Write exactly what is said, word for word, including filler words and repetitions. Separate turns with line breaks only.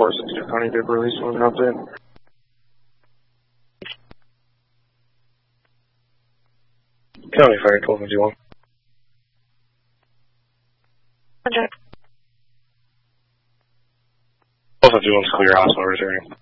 four sixty County did release one update. County Fire twelve fifty-one.
Roger.
twelve fifty-one's clear, hospital returning.